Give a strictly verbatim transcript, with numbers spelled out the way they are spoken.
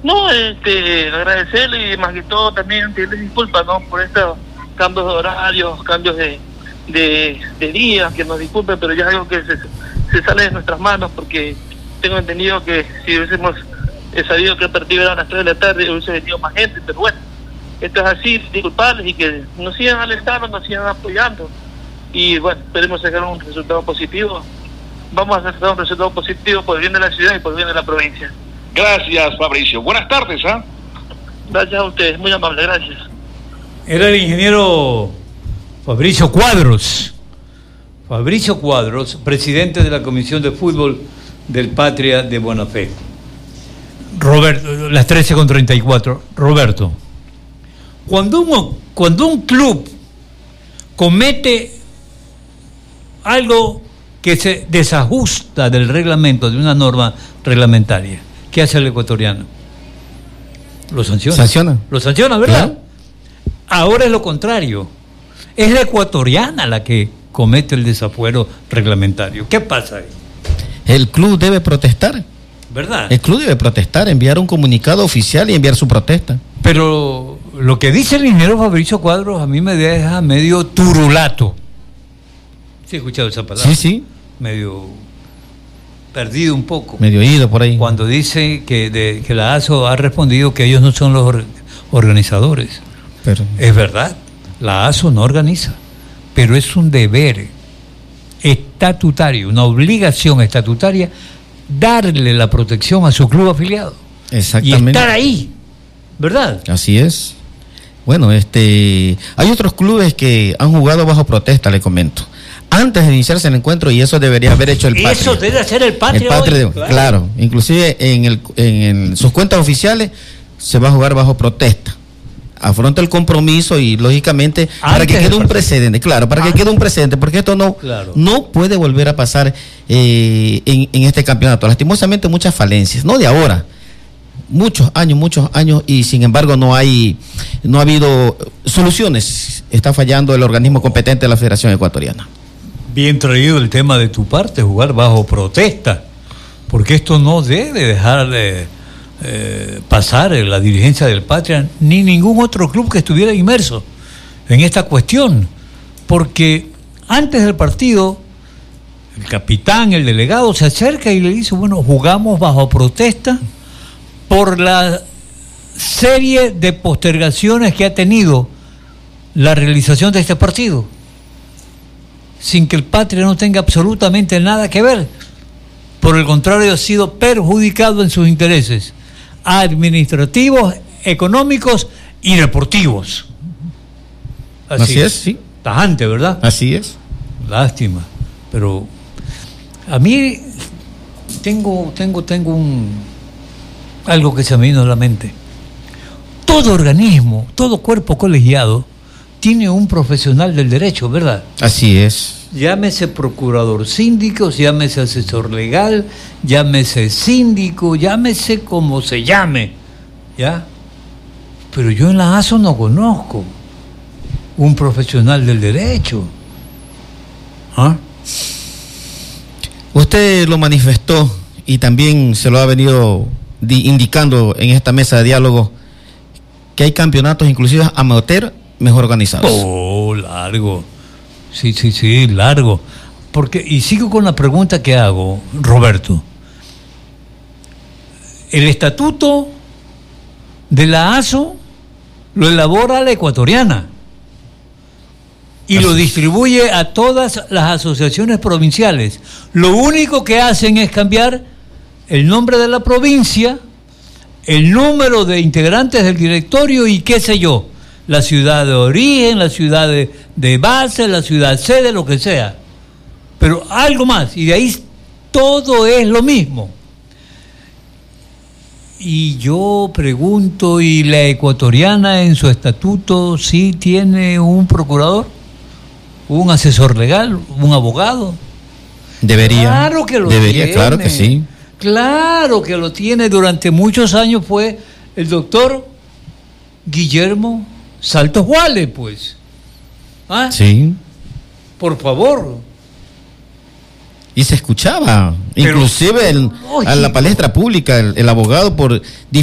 No, este, agradecerle y más que todo también pedirles disculpas, ¿no? Por estos cambios de horarios, cambios de, de, de días, que nos disculpen, pero ya es algo que se, se sale de nuestras manos, porque tengo entendido que si hubiésemos sabido que el partido era a las tres de la tarde, hubiese venido más gente, pero bueno, esto es así, disculparles y que nos sigan alentando, nos sigan apoyando, y bueno, esperemos sacar un resultado positivo. Vamos a sacar un resultado positivo por el bien de la ciudad y por el bien de la provincia. Gracias, Fabricio. Buenas tardes, ¿ah? ¿eh? Gracias a ustedes, muy amable, gracias. Era el ingeniero Fabricio Cuadros. Fabricio Cuadros, presidente de la Comisión de Fútbol del Patria de Buena Fe. Roberto, las trece con treinta y cuatro. Roberto, cuando un, cuando un club comete algo que se desajusta del reglamento, de una norma reglamentaria, ¿qué hace el ecuatoriano? Lo sanciona. Sanciona. Lo sanciona, ¿verdad? Claro. Ahora es lo contrario. Es la ecuatoriana la que comete el desafuero reglamentario. ¿Qué pasa ahí? El club debe protestar. ¿Verdad? El club debe protestar, enviar un comunicado oficial y enviar su protesta. Pero lo que dice el ingeniero Fabricio Cuadros a mí me deja medio turulato. ¿Sí he escuchado esa palabra? Sí, sí. Medio perdido un poco. Medio oído por ahí. Cuando dice que, de, que la A S O ha respondido que ellos no son los or, organizadores. Pero... Es verdad, la A S O no organiza, pero es un deber estatutario, una obligación estatutaria darle la protección a su club afiliado. Exactamente. Y estar ahí, ¿verdad? Así es. Bueno, este, hay otros clubes que han jugado bajo protesta, le comento. Antes de iniciarse el encuentro, y eso debería haber hecho el Patria. Eso debe hacer el Patria. El Patria, hoy, claro. claro. Inclusive en, el, en el, sus cuentas oficiales se va a jugar bajo protesta. Afronta el compromiso y lógicamente Antes para que quede un precedente, claro, para Antes. que quede un precedente, porque esto no, claro. no puede volver a pasar eh, en, en este campeonato. Lastimosamente muchas falencias, no de ahora, muchos años, muchos años, y sin embargo no hay, no ha habido soluciones. Está fallando el organismo competente de la Federación Ecuatoriana. Bien traído el tema de tu parte, jugar bajo protesta, porque esto no debe dejar de eh, pasar en la dirigencia del Patria, ni ningún otro club que estuviera inmerso en esta cuestión, porque antes del partido, el capitán, el delegado, se acerca y le dice, bueno, jugamos bajo protesta por la serie de postergaciones que ha tenido la realización de este partido, sin que el Patria no tenga absolutamente nada que ver. Por el contrario, ha sido perjudicado en sus intereses administrativos, económicos y deportivos. Así, Así es, sí. Tajante, ¿verdad? Así es. Lástima. Pero a mí tengo, tengo, tengo un algo que se me vino a la mente. Todo organismo, todo cuerpo colegiado tiene un profesional del derecho, ¿verdad? Así es. Llámese procurador síndico, llámese asesor legal, llámese síndico, llámese como se llame, ¿ya? Pero yo en la A S O no conozco un profesional del derecho. ¿Ah? Usted lo manifestó y también se lo ha venido di- indicando en esta mesa de diálogo que hay campeonatos inclusive amateur mejor organizados. Oh, largo. Sí, sí, sí, largo. Porque, y sigo con la pregunta que hago, Roberto. El estatuto de la A S O lo elabora la ecuatoriana y Así. lo distribuye a todas las asociaciones provinciales. Lo único que hacen es cambiar el nombre de la provincia, el número de integrantes del directorio y qué sé yo, la ciudad de origen, la ciudad de, de base, la ciudad sede, lo que sea. Pero algo más, y de ahí todo es lo mismo. Y yo pregunto, ¿y la ecuatoriana en su estatuto sí tiene un procurador, un asesor legal, un abogado? Debería. Claro que lo debería, tiene. Claro que sí. Claro que lo tiene. Durante muchos años fue el doctor Guillermo Saltos Wale, pues. ¿Ah? Sí. Por favor. Y se escuchaba, Pero, inclusive el, a la palestra pública, el, el abogado por